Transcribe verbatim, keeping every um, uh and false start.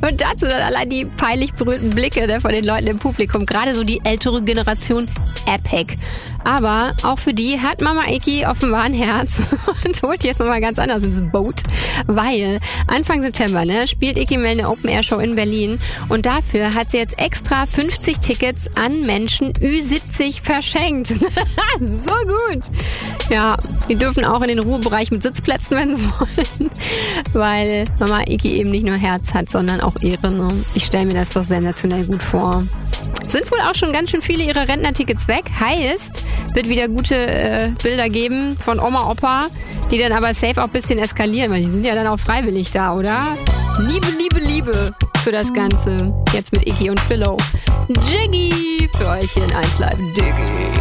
Und dazu dann allein die peinlich berührten Blicke ne, von den Leuten im Publikum. Gerade so die ältere Generation, epic. Aber auch für die hat Mama Iki offenbar ein Herz und holt jetzt nochmal ganz anders ins Boot. Weil Anfang September ne, spielt Iki Mel eine Open-Air-Show in Berlin. Und dafür hat sie jetzt extra fünfzig Tickets an Menschen Ü siebzig verschenkt. So gut. Ja, die dürfen auch in den Ruhebereich mit Sitzplätzen, wenn sie wollen. Weil Mama Iki eben nicht nur Herz hat, sondern auch Ehre. Ne? Ich stelle mir das doch sensationell gut vor. Sind wohl auch schon ganz schön viele ihrer Rentnertickets weg. Heißt, wird wieder gute äh, Bilder geben von Oma, Opa, die dann aber safe auch ein bisschen eskalieren, weil die sind ja dann auch freiwillig da, oder? Liebe, Liebe, Liebe für das Ganze. Jetzt mit Iki und Philo. Jiggy für euch hier in eins Live. Diggy.